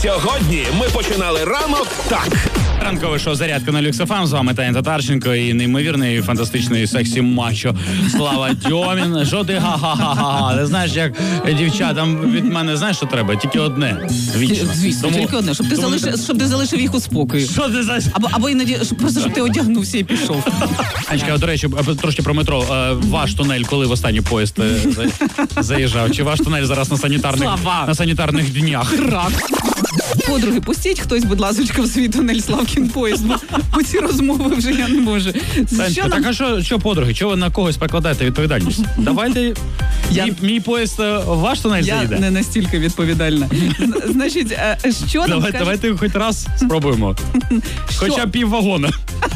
Сьогодні ми починали ранок так. Ранкове шоу «Зарядка» на Люкс ФМ. З вами Таня Татарченко і неймовірний, фантастичний сексі-мачо Слава Дьомін. Що ти га-га-га-га? Ти знаєш, як дівчатам від мене, знаєш, що треба? Тільки одне. Вічно. Звісно, тільки одне, щоб ти залишив їх у спокої. Що ти за... Або іноді, просто щоб ти одягнувся і пішов. Анечка, до речі, трошки про метро. Ваш тунель, коли в останній поїзд заїжджав? Чи ваш тунель зараз на санітарних днях? Подруги, пустіть хтось, будь ласочка, в свій тунель Славкін поїзд, бо ці розмови вже я не можу. Санечка, так а що подруги? Чого ви на когось покладаєте відповідальність? Давайте мій поїзд ваш тунель заїде. Я не настільки відповідальна. Значить, що нам Давайте хоч раз спробуємо. Хоча б пів вагона.